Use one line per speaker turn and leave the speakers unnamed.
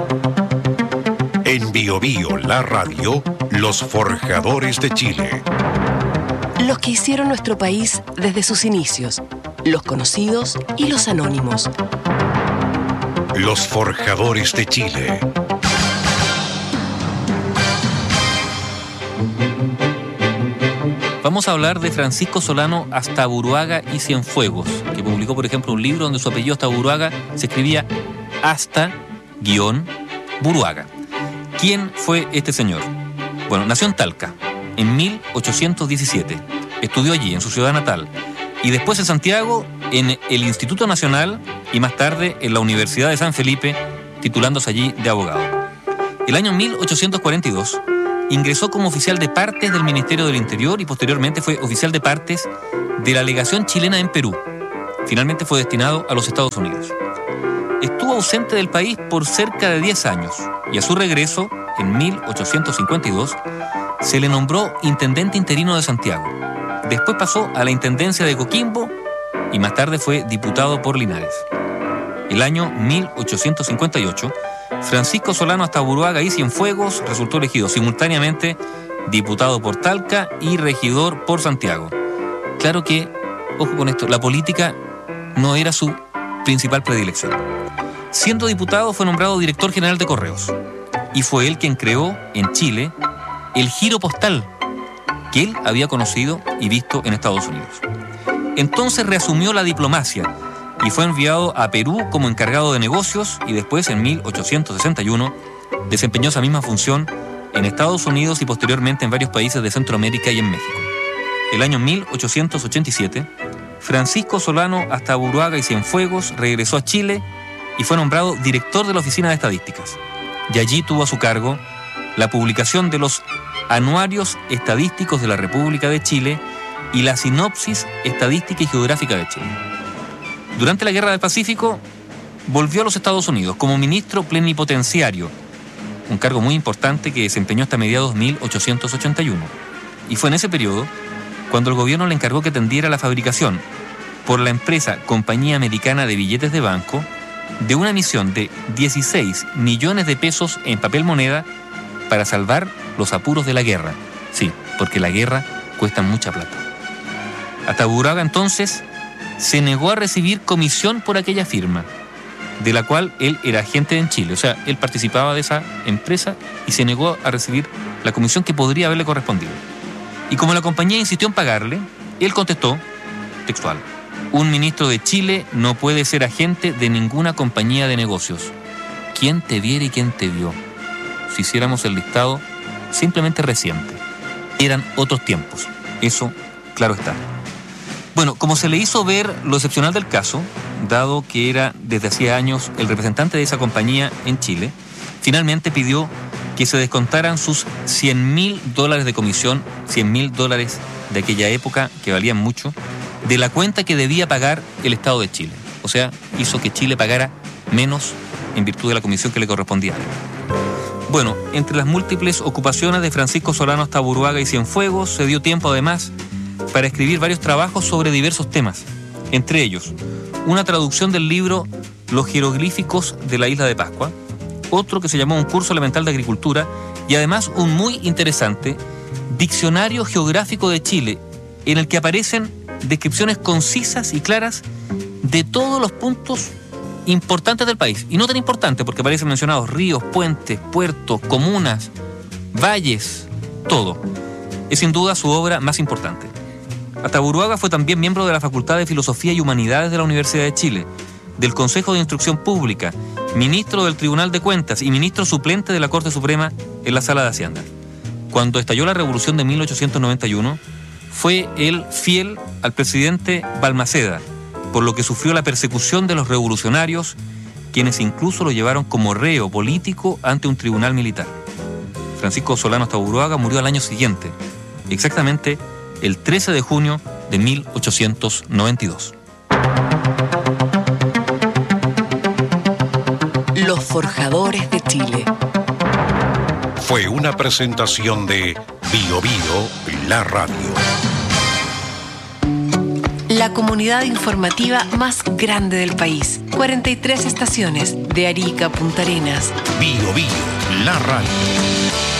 En Bio Bio, la radio, los forjadores de Chile.
Los que hicieron nuestro país desde sus inicios, los conocidos y los anónimos.
Los forjadores de Chile.
Vamos a hablar de Francisco Solano Astaburuaga y Cienfuegos, que publicó, por ejemplo, un libro donde su apellido Astaburuaga se escribía Asta-Buruaga. ¿Quién fue este señor? Bueno, nació en Talca en 1817. Estudió allí, en su ciudad natal, y después en Santiago, en el Instituto Nacional, y más tarde en la Universidad de San Felipe, titulándose allí de abogado. El año 1842 ingresó como oficial de partes del Ministerio del Interior y posteriormente fue oficial de partes de la legación chilena en Perú. Finalmente fue destinado a los Estados Unidos. Estuvo ausente del país por cerca de 10 años y a su regreso, en 1852, se le nombró intendente interino de Santiago. Después pasó a la intendencia de Coquimbo y más tarde fue diputado por Linares. El año 1858, Francisco Solano Astaburuaga y Cienfuegos resultó elegido simultáneamente diputado por Talca y regidor por Santiago. Claro que, ojo con esto, la política no era su principal predilección. Siendo diputado fue nombrado director general de Correos y fue él quien creó en Chile el giro postal que él había conocido y visto en Estados Unidos. Entonces reasumió la diplomacia y fue enviado a Perú como encargado de negocios y después, en 1861, desempeñó esa misma función en Estados Unidos y posteriormente en varios países de Centroamérica y en México. El año 1887, Francisco Solano Astaburuaga y Cienfuegos regresó a Chile y fue nombrado director de la Oficina de Estadísticas. Y allí tuvo a su cargo la publicación de los Anuarios Estadísticos de la República de Chile y la Sinopsis Estadística y Geográfica de Chile. Durante la Guerra del Pacífico, volvió a los Estados Unidos como ministro plenipotenciario, un cargo muy importante que desempeñó hasta mediados de 1881. Y fue en ese periodo cuando el gobierno le encargó que atendiera la fabricación por la empresa Compañía Americana de Billetes de Banco de una emisión de 16 millones de pesos en papel moneda para salvar los apuros de la guerra. Sí, porque la guerra cuesta mucha plata. Astaburuaga entonces se negó a recibir comisión por aquella firma, de la cual él era agente en Chile. O sea, él participaba de esa empresa y se negó a recibir la comisión que podría haberle correspondido. Y como la compañía insistió en pagarle, él contestó, textual: un ministro de Chile no puede ser agente de ninguna compañía de negocios. ¿Quién te viera y quién te vio? Si hiciéramos el listado simplemente reciente. Eran otros tiempos. Eso, claro está. Bueno, como se le hizo ver lo excepcional del caso, dado que era desde hacía años el representante de esa compañía en Chile, finalmente pidió que se descontaran sus $100.000 de comisión, $100.000 de aquella época, que valían mucho, de la cuenta que debía pagar el Estado de Chile. O sea, hizo que Chile pagara menos en virtud de la comisión que le correspondía. Bueno, entre las múltiples ocupaciones de Francisco Solano Astaburuaga y Cienfuegos, se dio tiempo además para escribir varios trabajos sobre diversos temas, entre ellos una traducción del libro Los jeroglíficos de la isla de Pascua, otro que se llamó Un curso elemental de agricultura y además un muy interesante Diccionario geográfico de Chile, en el que aparecen descripciones concisas y claras de todos los puntos importantes del país, y no tan importantes porque aparecen mencionados ríos, puentes, puertos, comunas, valles, todo. Es sin duda su obra más importante. Astaburuaga fue también miembro de la Facultad de Filosofía y Humanidades de la Universidad de Chile, del Consejo de Instrucción Pública, ministro del Tribunal de Cuentas y ministro suplente de la Corte Suprema en la Sala de Hacienda. Cuando estalló la Revolución de 1891, fue él fiel al presidente Balmaceda, por lo que sufrió la persecución de los revolucionarios, quienes incluso lo llevaron como reo político ante un tribunal militar. Francisco Solano Astaburuaga murió al año siguiente, exactamente el 13 de junio de 1892.
Los forjadores de Chile.
Fue una presentación de Bio Bio, la radio.
la comunidad informativa más grande del país. 43 estaciones, de Arica a Punta Arenas.
Bio Bio, la radio.